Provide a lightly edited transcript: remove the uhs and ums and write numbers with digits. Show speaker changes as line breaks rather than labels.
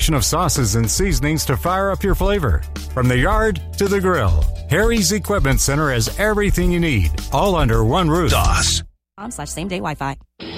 selection of sauces and seasonings to fire up your flavor. From the yard to the grill, Harry's Equipment Center has everything you need, all under one roof.
DOS.
/same-day Wi-Fi.